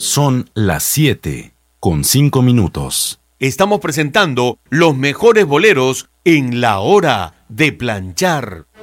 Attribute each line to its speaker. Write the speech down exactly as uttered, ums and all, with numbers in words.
Speaker 1: Son las siete con cinco minutos.
Speaker 2: Estamos presentando los mejores boleros en la hora de planchar.